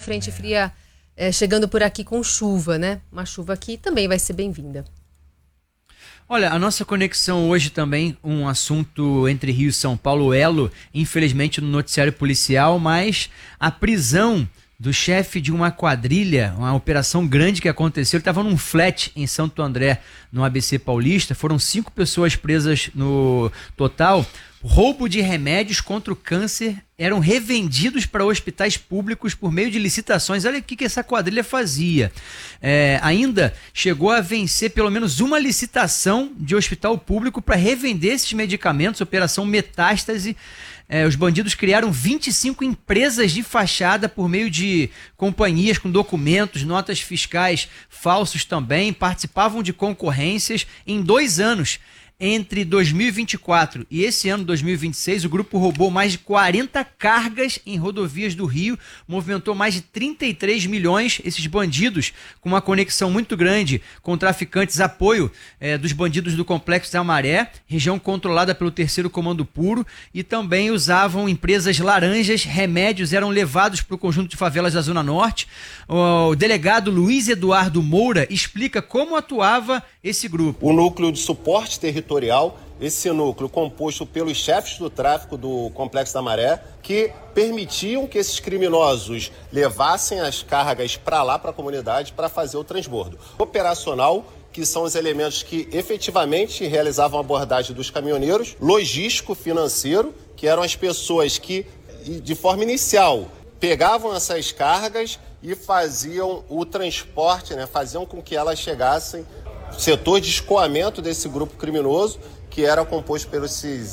frente fria chegando por aqui com chuva, né? Uma chuva que também vai ser bem-vinda. Olha, a nossa conexão hoje também, um assunto entre Rio e São Paulo, elo, infelizmente no noticiário policial, mas a prisão do chefe de uma quadrilha, uma operação grande que aconteceu, ele estava num flat em Santo André, no ABC Paulista, foram 5 pessoas presas no total. Roubo de remédios contra o câncer eram revendidos para hospitais públicos por meio de licitações. Olha o que essa quadrilha fazia. Ainda chegou a vencer pelo menos uma licitação de hospital público para revender esses medicamentos, Operação Metástase. Os bandidos criaram 25 empresas de fachada por meio de companhias com documentos, notas fiscais falsos também, participavam de concorrências em 2 anos. Entre 2024 e esse ano 2026, o grupo roubou mais de 40 cargas em rodovias do Rio, movimentou mais de 33 milhões. Esses bandidos, com uma conexão muito grande com traficantes, apoio dos bandidos do Complexo da Maré, região controlada pelo 3º Comando Puro, e também usavam empresas laranjas. Remédios eram levados para o conjunto de favelas da Zona Norte. O delegado Luiz Eduardo Moura explica como atuava esse grupo. O núcleo de suporte territorial, esse núcleo composto pelos chefes do tráfico do Complexo da Maré, que permitiam que esses criminosos levassem as cargas para lá, para a comunidade, para fazer o transbordo. Operacional, que são os elementos que efetivamente realizavam a abordagem dos caminhoneiros. Logístico, financeiro, que eram as pessoas que, de forma inicial, pegavam essas cargas e faziam o transporte, faziam com que elas chegassem setor de escoamento desse grupo criminoso, que era composto pelos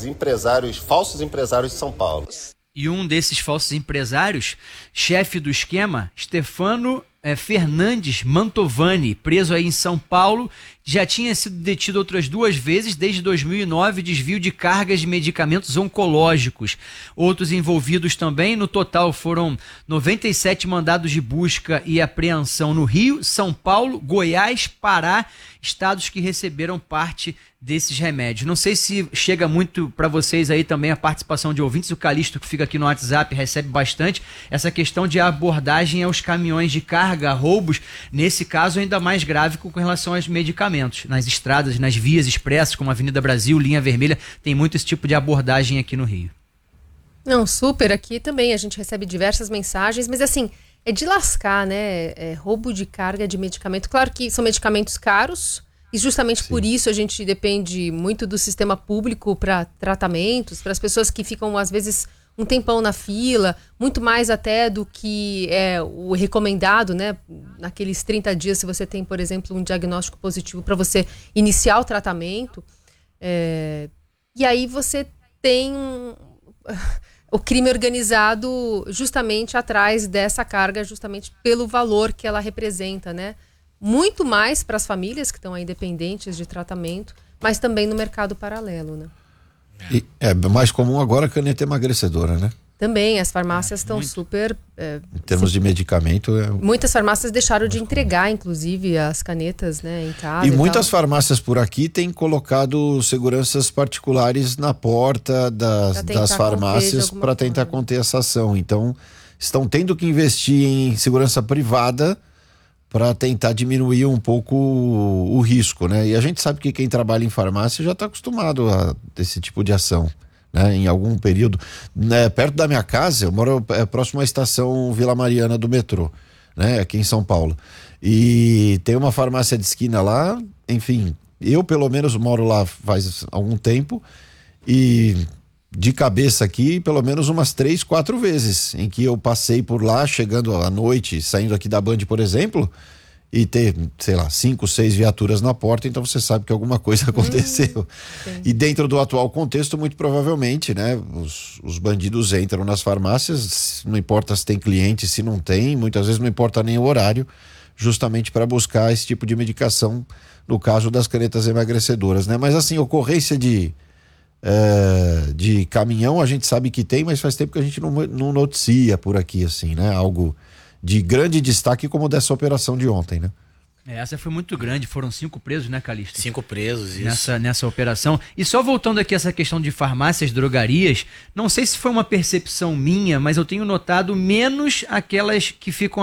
falsos empresários de São Paulo. E um desses falsos empresários, chefe do esquema, Stefano Fernandes Mantovani, preso aí em São Paulo, já tinha sido detido outras 2 vezes desde 2009, desvio de cargas de medicamentos oncológicos. Outros envolvidos também, no total foram 97 mandados de busca e apreensão no Rio, São Paulo, Goiás, Pará, estados que receberam parte desses remédios. Não sei se chega muito para vocês aí também a participação de ouvintes. O Calixto, que fica aqui no WhatsApp, recebe bastante essa questão de abordagem aos caminhões de carga, roubos, nesse caso ainda mais grave com relação aos medicamentos. Nas estradas, nas vias expressas, como a Avenida Brasil, Linha Vermelha, tem muito esse tipo de abordagem aqui no Rio. Não, super, aqui também a gente recebe diversas mensagens, mas assim, é de lascar, né? Roubo de carga de medicamento. Claro que são medicamentos caros, e justamente Sim. por isso a gente depende muito do sistema público para tratamentos, para as pessoas que ficam, às vezes, um tempão na fila, muito mais até do que o recomendado, né? Naqueles 30 dias, se você tem, por exemplo, um diagnóstico positivo para você iniciar o tratamento. E aí você tem o crime organizado justamente atrás dessa carga, justamente pelo valor que ela representa, né? Muito mais para as famílias que estão aí dependentes de tratamento, mas também no mercado paralelo, né? E é mais comum agora a caneta emagrecedora, né? Também, as farmácias estão super... em termos de medicamento... Muitas farmácias deixaram de entregar, inclusive, as canetas, né, em casa. E muitas farmácias por aqui têm colocado seguranças particulares na porta das farmácias para tentar conter essa ação. Então, estão tendo que investir em segurança privada para tentar diminuir um pouco o risco, né? E a gente sabe que quem trabalha em farmácia já está acostumado a esse tipo de ação, né? Em algum período, né? Perto da minha casa, eu moro próximo à estação Vila Mariana do metrô, né? Aqui em São Paulo. E tem uma farmácia de esquina lá, enfim, eu pelo menos moro lá faz algum tempo e de cabeça aqui, pelo menos umas 3, 4 vezes em que eu passei por lá, chegando à noite, saindo aqui da Band, por exemplo, e ter, sei lá, 5, 6 viaturas na porta, então você sabe que alguma coisa aconteceu. E dentro do atual contexto, muito provavelmente, né, os bandidos entram nas farmácias, não importa se tem cliente, se não tem, muitas vezes não importa nem o horário, justamente para buscar esse tipo de medicação, no caso das canetas emagrecedoras, né? Mas assim, ocorrência de caminhão a gente sabe que tem, mas faz tempo que a gente não noticia por aqui, assim, né? Algo de grande destaque como dessa operação de ontem, né? Essa foi muito grande, foram 5 presos, né, Calixto? 5 presos, isso. Nessa operação. E só voltando aqui a essa questão de farmácias, drogarias, não sei se foi uma percepção minha, mas eu tenho notado menos aquelas que ficam